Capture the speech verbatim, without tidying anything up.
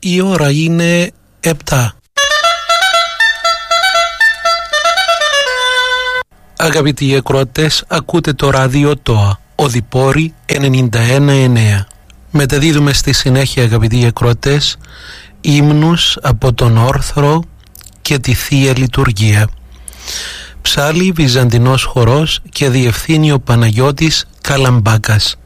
Η ώρα είναι επτά. Αγαπητοί ακροατές, ακούτε το ράδιο ΤΟΑ, Οδυπόρη ενενήντα ένα εννέα. Μεταδίδουμε στη συνέχεια, αγαπητοί ακροατές, ύμνους από τον Όρθρο και τη Θεία Λειτουργία. Ψάλλει βυζαντινός χορός και διευθύνει ο Παναγιώτης Καλαμπάκας.